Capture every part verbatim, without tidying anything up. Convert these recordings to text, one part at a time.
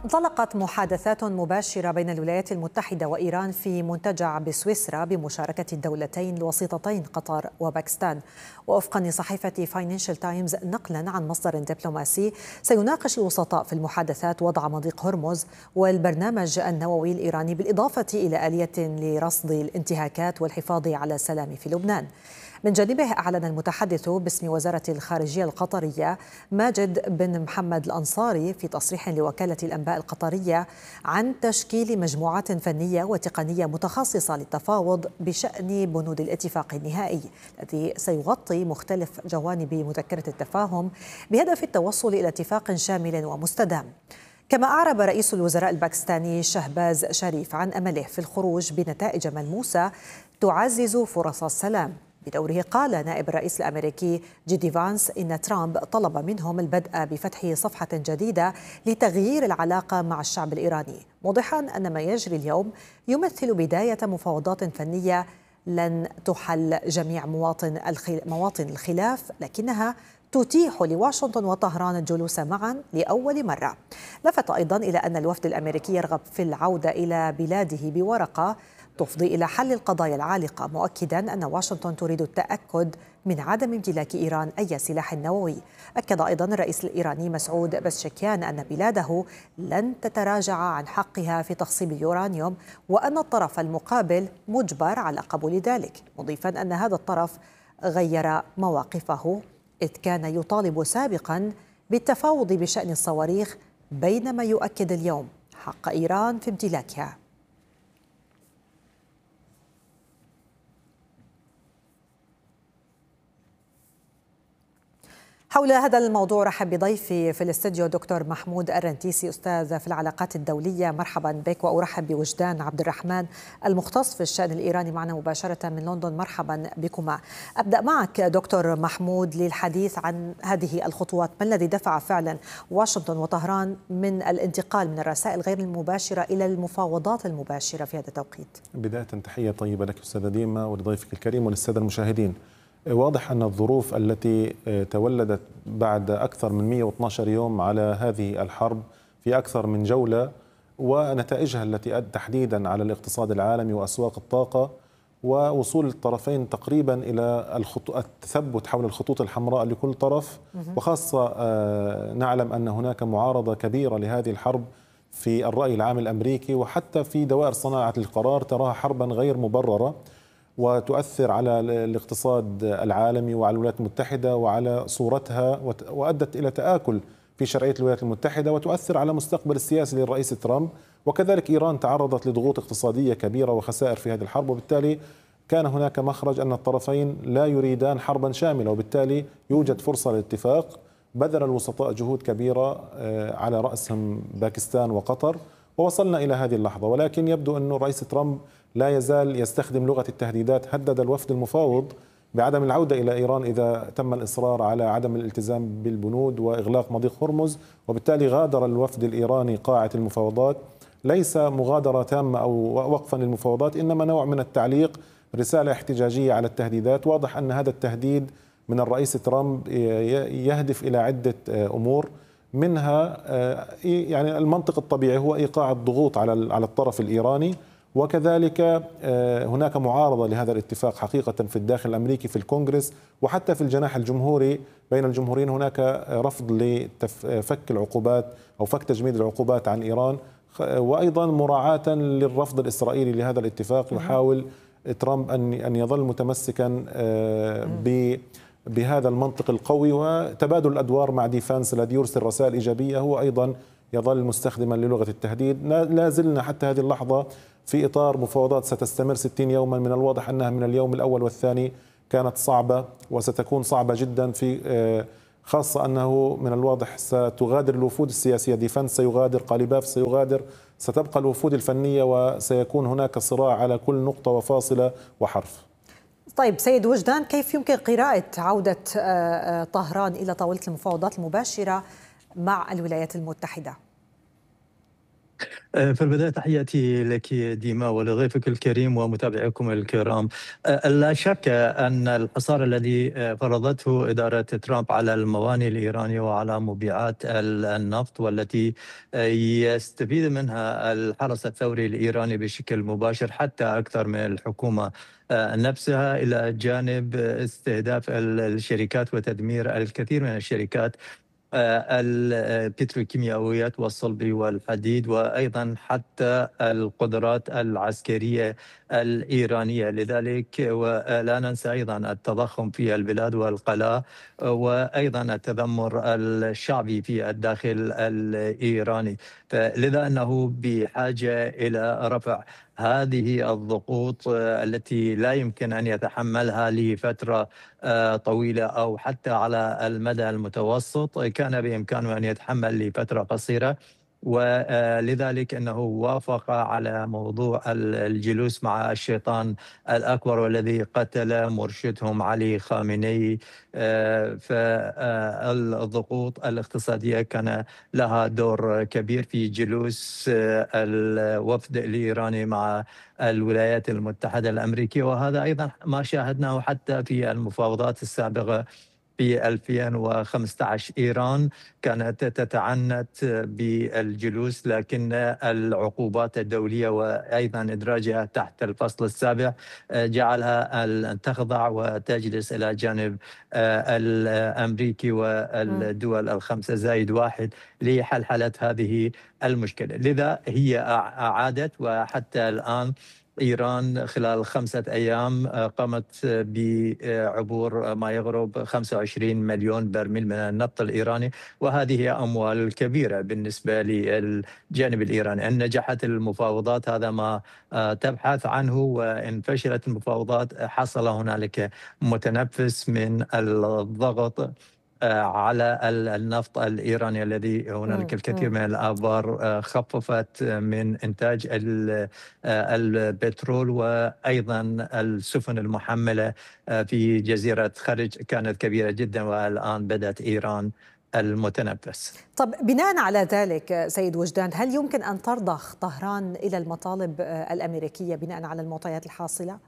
انطلقت محادثات مباشرة بين الولايات المتحدة وإيران في منتجع بسويسرا بمشاركة الدولتين الوسيطتين قطر وباكستان. ووفقا لصحيفة فاينانشال تايمز نقلا عن مصدر دبلوماسي، سيناقش الوسطاء في المحادثات وضع مضيق هرمز والبرنامج النووي الإيراني، بالإضافة إلى آلية لرصد الانتهاكات والحفاظ على السلام في لبنان. من جانبه أعلن المتحدث باسم وزارة الخارجية القطرية ماجد بن محمد الأنصاري في تصريح لوكالة الأنباء القطرية عن تشكيل مجموعات فنية وتقنية متخصصة للتفاوض بشأن بنود الاتفاق النهائي الذي سيغطي مختلف جوانب مذكرة التفاهم بهدف التوصل إلى اتفاق شامل ومستدام. كما أعرب رئيس الوزراء الباكستاني شهباز شريف عن أمله في الخروج بنتائج ملموسة تعزز فرص السلام. بدوره قال نائب الرئيس الأمريكي جيدي فانس إن ترامب طلب منهم البدء بفتح صفحة جديدة لتغيير العلاقة مع الشعب الإيراني، موضحا أن ما يجري اليوم يمثل بداية مفاوضات فنية لن تحل جميع مواطن مواطن الخلاف، لكنها تتيح لواشنطن وطهران الجلوس معا لأول مرة. لفت أيضا إلى أن الوفد الأمريكي يرغب في العودة إلى بلاده بورقة تفضي إلى حل القضايا العالقة، مؤكدا أن واشنطن تريد التأكد من عدم امتلاك إيران أي سلاح نووي. أكد أيضا الرئيس الإيراني مسعود بزشكيان أن بلاده لن تتراجع عن حقها في تخصيب اليورانيوم، وأن الطرف المقابل مجبر على قبول ذلك، مضيفا أن هذا الطرف غير مواقفه إذ كان يطالب سابقا بالتفاوض بشأن الصواريخ، بينما يؤكد اليوم حق إيران في امتلاكها. حول هذا الموضوع رحب بضيفي في الاستديو دكتور محمود الرنتيسي، أستاذ في العلاقات الدولية. مرحبا بك. وأرحب بوجدان عبد الرحمن المختص في الشأن الإيراني معنا مباشرة من لندن. مرحبا بكما. أبدأ معك دكتور محمود للحديث عن هذه الخطوات. ما الذي دفع فعلا واشنطن وطهران من الانتقال من الرسائل غير المباشرة إلى المفاوضات المباشرة في هذا التوقيت؟ بداية تحية طيبة لك أستاذة ديما ولضيفك الكريم وللسادة المشاهدين. واضح أن الظروف التي تولدت بعد أكثر من مئة واثني عشر يوم على هذه الحرب في أكثر من جولة، ونتائجها التي أدت تحديدا على الاقتصاد العالمي وأسواق الطاقة، ووصول الطرفين تقريبا إلى التثبت حول الخطوط الحمراء لكل طرف، وخاصة نعلم أن هناك معارضة كبيرة لهذه الحرب في الرأي العام الأمريكي، وحتى في دوائر صناعة القرار تراها حربا غير مبررة وتؤثر على الاقتصاد العالمي وعلى الولايات المتحدة وعلى صورتها، وأدت إلى تآكل في شرعية الولايات المتحدة، وتؤثر على مستقبل السياسي للرئيس ترامب. وكذلك إيران تعرضت لضغوط اقتصادية كبيرة وخسائر في هذه الحرب، وبالتالي كان هناك مخرج أن الطرفين لا يريدان حربا شاملة، وبالتالي يوجد فرصة للاتفاق. بذل الوسطاء جهود كبيرة على رأسهم باكستان وقطر، ووصلنا إلى هذه اللحظة. ولكن يبدو أن الرئيس ترامب لا يزال يستخدم لغة التهديدات. هدد الوفد المفاوض بعدم العودة إلى إيران إذا تم الإصرار على عدم الالتزام بالبنود وإغلاق مضيق هرمز، وبالتالي غادر الوفد الإيراني قاعة المفاوضات. ليس مغادرة تامة أو وقفا للمفاوضات، إنما نوع من التعليق، رسالة احتجاجية على التهديدات. واضح أن هذا التهديد من الرئيس ترامب يهدف إلى عدة أمور، منها يعني المنطق الطبيعي هو إيقاع الضغوط على على الطرف الإيراني، وكذلك هناك معارضة لهذا الاتفاق حقيقة في الداخل الأمريكي في الكونغرس، وحتى في الجناح الجمهوري بين الجمهوريين هناك رفض لفك العقوبات أو فك تجميد العقوبات عن إيران، وأيضا مراعاة للرفض الإسرائيلي لهذا الاتفاق. يحاول ترامب أن أن يظل متمسكا ب بهذا المنطق القوي وتبادل الأدوار مع ديفانس الذي يرسل رسائل إيجابية، هو أيضا يظل مستخدما للغة التهديد. لا زلنا حتى هذه اللحظة في إطار مفاوضات ستستمر ستين يوما. من الواضح أنها من اليوم الأول والثاني كانت صعبة وستكون صعبة جدا، في خاصة أنه من الواضح ستغادر الوفود السياسية، ديفانس سيغادر، قاليباف سيغادر، ستبقى الوفود الفنية، وسيكون هناك صراع على كل نقطة وفاصلة وحرف. طيب سيد وجدان، كيف يمكن قراءة عودة طهران إلى طاولة المفاوضات المباشرة مع الولايات المتحدة؟ في البداية تحياتي لك ديما ولضيفك الكريم ومتابعيكم الكرام. لا شك أن الحصار الذي فرضته إدارة ترامب على الموانئ الإيرانية وعلى مبيعات النفط والتي يستفيد منها الحرس الثوري الإيراني بشكل مباشر حتى أكثر من الحكومة نفسها، إلى جانب استهداف الشركات وتدمير الكثير من الشركات البتروكيماويات والصلب والحديد، وأيضا حتى القدرات العسكرية الإيرانية. لذلك ولا ننسى أيضا التضخم في البلاد والقلاء، وأيضا التذمر الشعبي في الداخل الإيراني. فلذا أنه بحاجة إلى رفع هذه الضغوط التي لا يمكن أن يتحملها لفترة طويلة أو حتى على المدى المتوسط، كان بإمكانه أن يتحمل لفترة قصيرة. ولذلك أنه وافق على موضوع الجلوس مع الشيطان الأكبر والذي قتل مرشدهم علي خامنئي. فالضغوط الاقتصادية كان لها دور كبير في جلوس الوفد الإيراني مع الولايات المتحدة الأمريكية، وهذا أيضا ما شاهدناه حتى في المفاوضات السابقة في ألفين وخمسة عشر. إيران كانت تتعنت بالجلوس، لكن العقوبات الدولية وأيضا إدراجها تحت الفصل السابع جعلها أن تخضع وتجلس إلى جانب الأمريكي والدول الخمسة زائد واحد لحلحلة هذه المشكلة. لذا هي أعادت، وحتى الآن إيران خلال خمسة أيام قامت بعبور ما يقرب خمسة وعشرين مليون برميل من النفط الإيراني، وهذه هي أموال كبيرة بالنسبة للجانب الإيراني. أن نجحت المفاوضات هذا ما تبحث عنه، وإن فشلت المفاوضات حصل هنالك متنفس من الضغط على النفط الإيراني الذي هنالك الكثير من الآبار خففت من إنتاج البترول، وأيضا السفن المحملة في جزيرة خرج كانت كبيرة جدا، والآن بدأت إيران المتنفس. طب بناء على ذلك سيد وجدان، هل يمكن أن ترضخ طهران إلى المطالب الأمريكية بناء على المعطيات الحاصلة؟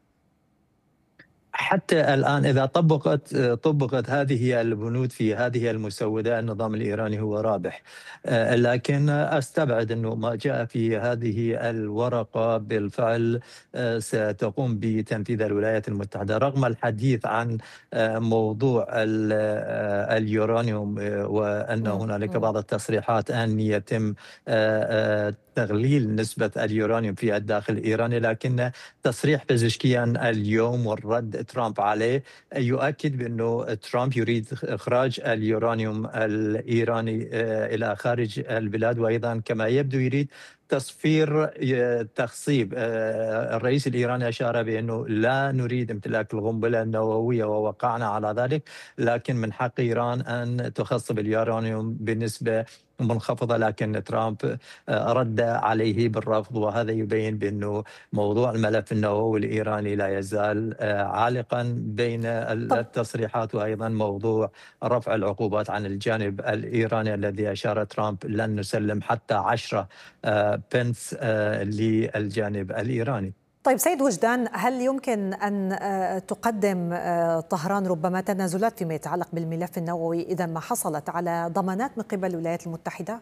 حتى الآن إذا طبقت طبقت هذه البنود في هذه المسودة، النظام الإيراني هو رابح. لكن أستبعد أنه ما جاء في هذه الورقة بالفعل ستقوم بتنفيذ الولايات المتحدة، رغم الحديث عن موضوع اليورانيوم وأن هنالك بعض التصريحات أن يتم تغليل نسبة اليورانيوم في الداخل الإيراني. لكن تصريح بزشكيان اليوم والرد ترامب عليه يؤكد بأنه ترامب يريد إخراج اليورانيوم الإيراني إلى خارج البلاد، وأيضا كما يبدو يريد تصفير تخصيب. الرئيس الإيراني أشار بأنه لا نريد امتلاك القنبلة النووية ووقعنا على ذلك، لكن من حق إيران أن تخصب اليورانيوم بنسبة منخفضة. لكن ترامب رد عليه بالرفض، وهذا يبين بأنه موضوع الملف النووي الإيراني لا يزال عالقا بين التصريحات، وأيضا موضوع رفع العقوبات عن الجانب الإيراني الذي أشار ترامب لن نسلم حتى عشرة بنس للجانب الإيراني. طيب سيد وجدان، هل يمكن أن تقدم طهران ربما تنازلات فيما يتعلق بالملف النووي إذا ما حصلت على ضمانات من قبل الولايات المتحدة؟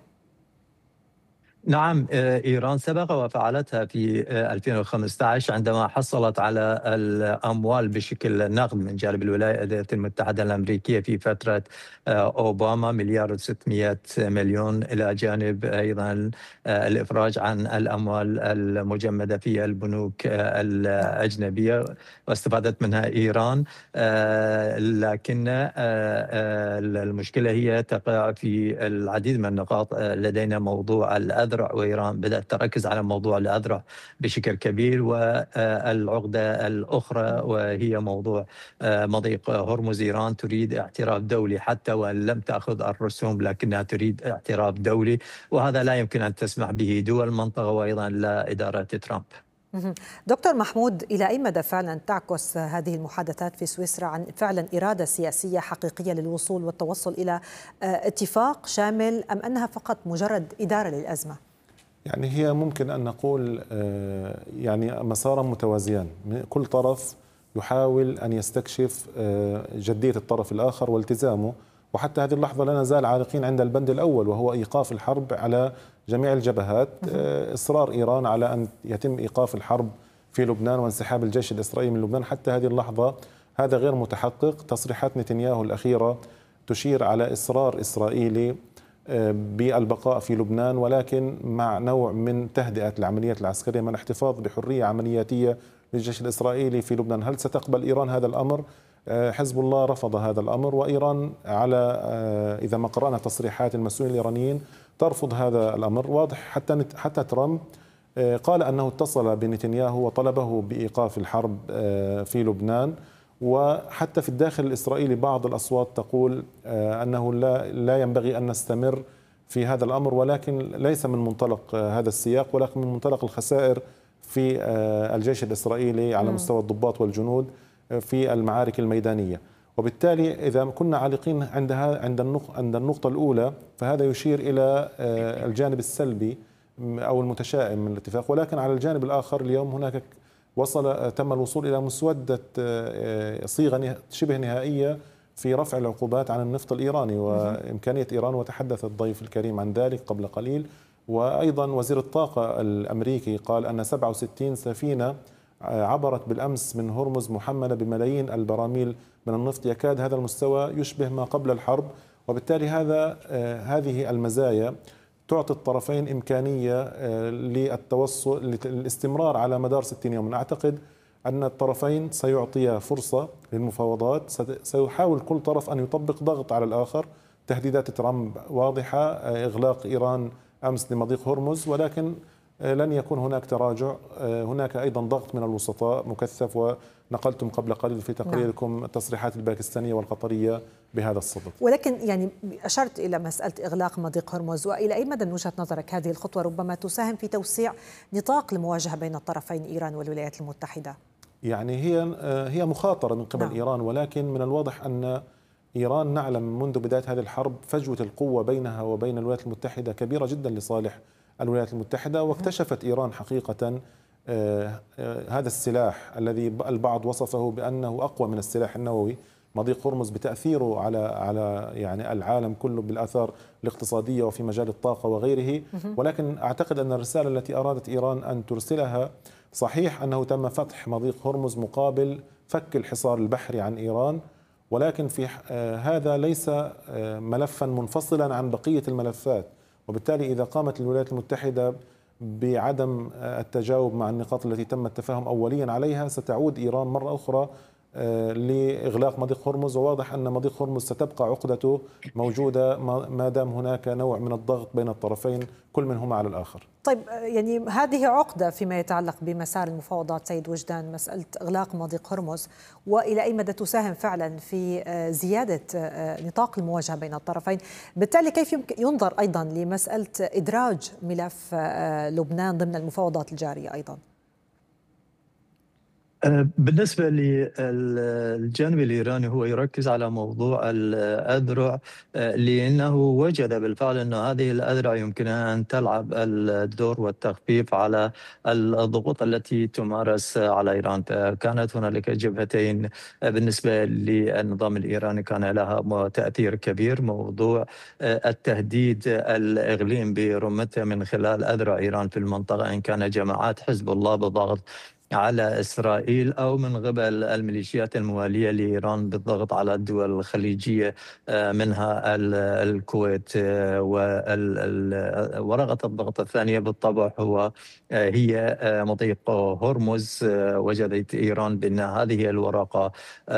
نعم، إيران سبق وفعلتها في ألفين وخمسة عشر عندما حصلت على الأموال بشكل نقد من جانب الولايات المتحدة الأمريكية في فترة أوباما، مليار وستمئة مليون، إلى جانب أيضا الإفراج عن الأموال المجمدة في البنوك الأجنبية واستفادت منها إيران. لكن المشكلة هي تقع في العديد من النقاط. لدينا موضوع الأذرع، وإيران بدأت تركز على موضوع الأذرع بشكل كبير، والعقدة الأخرى وهي موضوع مضيق هرمز. إيران تريد اعتراف دولي حتى وإن لم تأخذ الرسوم، لكنها تريد اعتراف دولي، وهذا لا يمكن أن تسمح به دول المنطقة وأيضا لا إدارة ترامب. دكتور محمود، إلى أي مدى فعلا تعكس هذه المحادثات في سويسرا عن فعلا إرادة سياسية حقيقية للوصول والتوصل إلى اتفاق شامل، أم أنها فقط مجرد إدارة للأزمة؟ يعني هي ممكن أن نقول يعني مسارا متوازيان، كل طرف يحاول أن يستكشف جدية الطرف الآخر والتزامه، وحتى هذه اللحظة لا نزال عالقين عند البند الأول وهو إيقاف الحرب على جميع الجبهات. إصرار إيران على أن يتم إيقاف الحرب في لبنان وانسحاب الجيش الإسرائيلي من لبنان، حتى هذه اللحظة هذا غير متحقق. تصريحات نتنياهو الأخيرة تشير على إصرار إسرائيلي بالبقاء في لبنان، ولكن مع نوع من تهدئة العمليات العسكرية من الاحتفاظ بحرية عملياتية للجيش الإسرائيلي في لبنان. هل ستقبل إيران هذا الأمر؟ حزب الله رفض هذا الأمر، وإيران على إذا ما قرأنا تصريحات المسؤولين الإيرانيين ترفض هذا الأمر. واضح حتى حتى ترامب قال أنه اتصل بنتنياهو وطلبه بإيقاف الحرب في لبنان، وحتى في الداخل الإسرائيلي بعض الأصوات تقول أنه لا لا ينبغي أن نستمر في هذا الأمر، ولكن ليس من منطلق هذا السياق ولكن من منطلق الخسائر في الجيش الإسرائيلي على مستوى الضباط والجنود في المعارك الميدانية. وبالتالي إذا كنا عالقين عند عند عند النقطة الأولى فهذا يشير إلى الجانب السلبي أو المتشائم من الاتفاق، ولكن على الجانب الآخر اليوم هناك وصل تم الوصول إلى مسودة صيغة شبه نهائية في رفع العقوبات عن النفط الإيراني وإمكانية إيران، وتحدث الضيف الكريم عن ذلك قبل قليل. وأيضا وزير الطاقة الأمريكي قال أن سبعة وستين سفينة عبرت بالأمس من هرمز محملة بملايين البراميل من النفط، يكاد هذا المستوى يشبه ما قبل الحرب. وبالتالي هذا هذه المزايا تعطي الطرفين إمكانية للتوصل للاستمرار على مدار ستين يوما. أعتقد أن الطرفين سيعطيا فرصة للمفاوضات، سيحاول كل طرف أن يطبق ضغط على الآخر. تهديدات ترامب واضحة، إغلاق إيران أمس لمضيق هرمز، ولكن لن يكون هناك تراجع. هناك أيضا ضغط من الوسطاء مكثف، ونقلتم قبل قليل في تقريركم التصريحات الباكستانية والقطرية بهذا الصدد. ولكن يعني أشرت إلى مسألة إغلاق مضيق هرمز، وإلى أي مدى من وجهة نظرك هذه الخطوة ربما تساهم في توسيع نطاق المواجهة بين الطرفين إيران والولايات المتحدة؟ يعني هي هي مخاطرة من قبل نعم. إيران، ولكن من الواضح أن إيران نعلم منذ بداية هذه الحرب فجوة القوة بينها وبين الولايات المتحدة كبيرة جدا لصالح الولايات المتحدة. واكتشفت إيران حقيقة هذا السلاح الذي البعض وصفه بأنه أقوى من السلاح النووي، مضيق هرمز، بتأثيره على على يعني العالم كله بالآثار الاقتصادية وفي مجال الطاقة وغيره. ولكن أعتقد أن الرسالة التي أرادت إيران أن ترسلها صحيح أنه تم فتح مضيق هرمز مقابل فك الحصار البحري عن إيران، ولكن في هذا ليس ملفا منفصلا عن بقية الملفات. وبالتالي إذا قامت الولايات المتحدة بعدم التجاوب مع النقاط التي تم التفاهم أوليا عليها ستعود إيران مرة أخرى لإغلاق مضيق هرمز. وواضح أن مضيق هرمز ستبقى عقدته موجودة ما دام هناك نوع من الضغط بين الطرفين كل منهما على الآخر. طيب يعني هذه عقدة فيما يتعلق بمسار المفاوضات سيد وجدان، مسألة إغلاق مضيق هرمز، وإلى أي مدى تساهم فعلا في زيادة نطاق المواجهة بين الطرفين؟ بالتالي كيف ينظر أيضا لمسألة إدراج ملف لبنان ضمن المفاوضات الجارية أيضا؟ بالنسبة للجانب الإيراني هو يركز على موضوع الأذرع، لأنه وجد بالفعل أن هذه الأذرع يمكنها أن تلعب الدور والتخفيف على الضغوط التي تمارس على إيران. كانت هنالك جبهتين بالنسبة للنظام الإيراني كان لها تأثير كبير، موضوع التهديد الإقليم برمتها من خلال أذرع إيران في المنطقة، إن كان جماعات حزب الله بالضغط على إسرائيل أو من قبل الميليشيات الموالية لإيران بالضغط على الدول الخليجية منها الكويت. ورقة الضغط الثانية بالطبع هو هي مضيق هرمز. وجدت إيران بأن هذه الورقة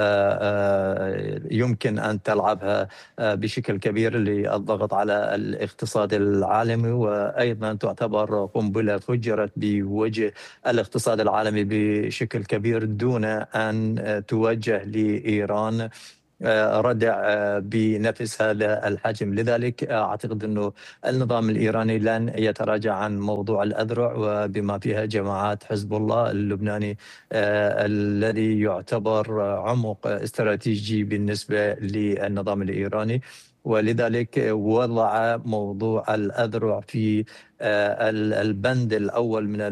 يمكن أن تلعبها بشكل كبير للضغط على الاقتصاد العالمي، وأيضا تعتبر قنبلة فجرت بوجه الاقتصاد العالمي بشكل كبير دون أن توجه لإيران ردع بنفس هذا الحجم. لذلك أعتقد أنه النظام الإيراني لن يتراجع عن موضوع الأذرع، وبما فيها جماعات حزب الله اللبناني الذي يعتبر عمق استراتيجي بالنسبة للنظام الإيراني، ولذلك وضع موضوع الأذرع في البند الأول من